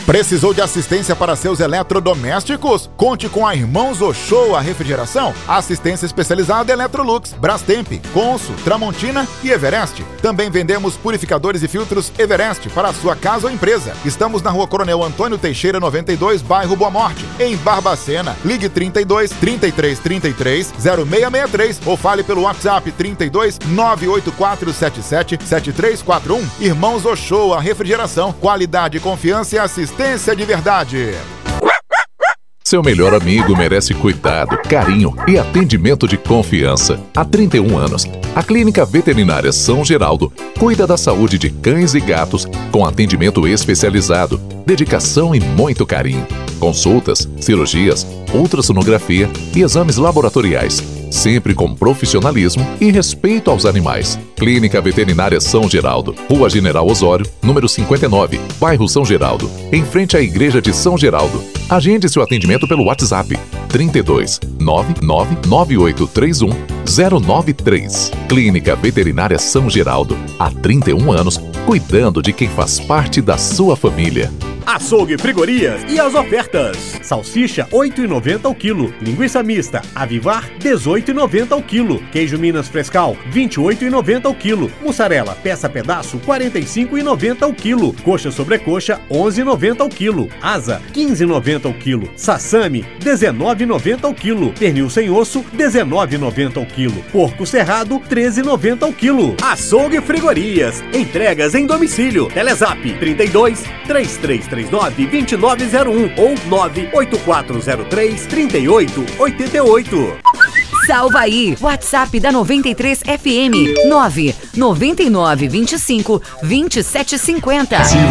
Precisou de assistência para seus eletrodomésticos? Conte com a Irmãos Ochoa Refrigeração. Assistência especializada Electrolux, Brastemp, Consul, Tramontina e Everest. Também vendemos purificadores e filtros Everest para a sua casa ou empresa. Estamos na Rua Coronel Antônio Teixeira, 92, bairro Boa Morte, em Barbacena. Ligue 32 33 33 0663 ou fale pelo WhatsApp 32 98477 7341. Irmãos Ochoa Refrigeração. Qualidade, confiança e assistência de verdade. Seu melhor amigo merece cuidado, carinho e atendimento de confiança. Há 31 anos, a Clínica Veterinária São Geraldo cuida da saúde de cães e gatos com atendimento especializado, dedicação e muito carinho. Consultas, cirurgias, ultrassonografia e exames laboratoriais, sempre com profissionalismo e respeito aos animais. Clínica Veterinária São Geraldo, Rua General Osório, número 59, bairro São Geraldo, em frente à Igreja de São Geraldo. Agende seu atendimento pelo WhatsApp 32 999831093. Clínica Veterinária São Geraldo, há 31 anos, cuidando de quem faz parte da sua família. Açougue Frigorias e as ofertas. Salsicha, R$ 8,90 ao quilo. Linguiça mista, Avivar, R$ 18,90 ao quilo. Queijo Minas Frescal, R$ 28,90 ao quilo. Mussarela, peça pedaço, R$ 45,90 ao quilo. Coxa sobrecoxa, R$ 11,90 ao quilo. Asa, R$ 15,90 ao quilo. Sassami, R$ 19,90 ao quilo. Pernil sem osso, R$ 19,90 ao quilo. Porco cerrado, R$ 13,90 ao quilo. Açougue Frigorias. Entregas em domicílio. Telezap 32 3339 2901 ou 98403 3888. Salva aí! WhatsApp da 93 FM 99925 2750.